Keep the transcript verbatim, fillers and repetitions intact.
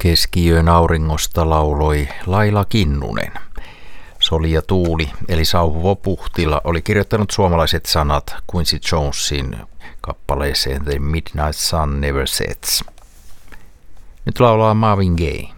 Keskiyön auringosta lauloi Laila Kinnunen. Soli ja tuuli, eli Sauhuvo Puhtila, oli kirjoittanut suomalaiset sanat Quincy Jonesin kappaleeseen The Midnight Sun Never Sets. Nyt laulaa Marvin Gaye.